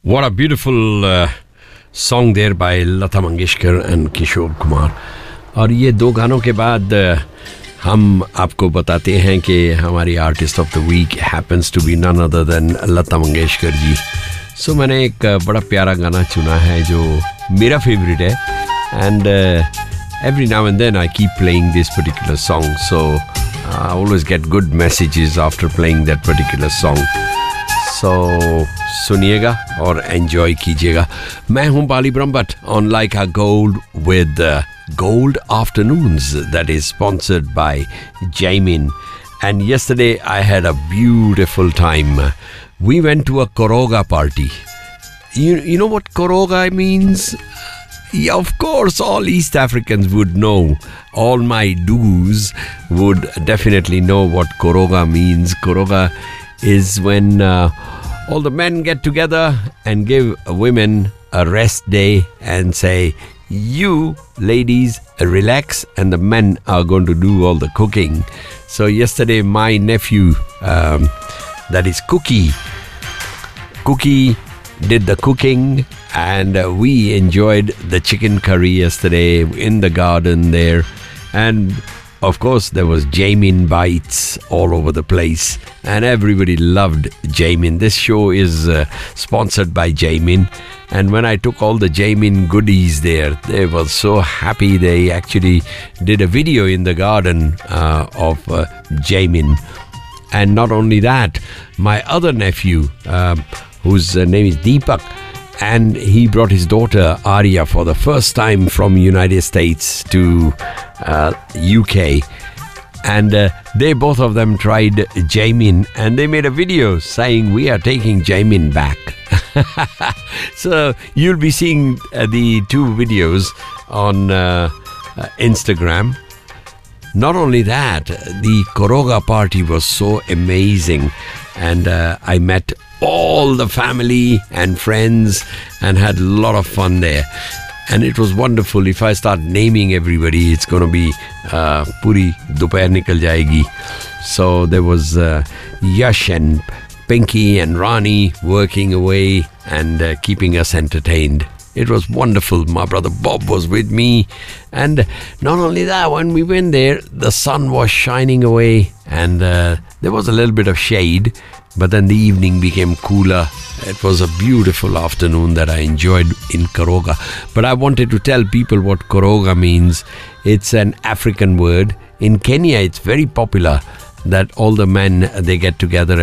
What a beautiful song there by Lata Mangeshkar and Kishore Kumar. और ये दो गानों के बाद हम आपको बताते हैं कि हमारी artist of the week happens to be none other than Lata Mangeshkar ji. सो मैंने एक बड़ा प्यारा गाना चुना है जो मेरा फेवरेट है and every now and then I keep playing this particular song, so I always get good messages after playing that particular song. So सुनिएगा और enjoy कीजिएगा. मैं हूँ बाली Brahmbhatt on Like a Gold with Gold Afternoons, that is sponsored by Jamin. And yesterday I had a beautiful time. We went to a Koroga party. You know what Koroga means? Yeah, of course, all East Africans would know. All my doos would definitely know what Koroga means. Koroga is when all the men get together and give women a rest day and say, you ladies relax and the men are going to do all the cooking. So yesterday my nephew, that is Cookie did the cooking, and we enjoyed the chicken curry yesterday in the garden there. And of course there was Jamin bites all over the place and everybody loved Jamin. This show is sponsored by Jamin, and when I took all the Jamin goodies there, they were so happy. They actually did a video in the garden of Jamin. And not only that, my other nephew, whose name is Deepak, and he brought his daughter Arya for the first time from United States to UK, and they both of them tried Jamin and they made a video saying we are taking Jamin back. So you'll be seeing the two videos on Instagram. Not only that, the Koroga party was so amazing, and I met all the family and friends and had a lot of fun there. And it was wonderful. If I start naming everybody, it's going to be puri dopair nikal jayegi. So there was Yash and Pinky and Rani working away and keeping us entertained. It was wonderful. My brother Bob was with me. And not only that, when we went there, the sun was shining away and there was a little bit of shade, but then the evening became cooler. It was a beautiful afternoon that I enjoyed in Koroga. But I wanted to tell people what Koroga means. It's an African word. In Kenya, it's very popular that all the men, they get together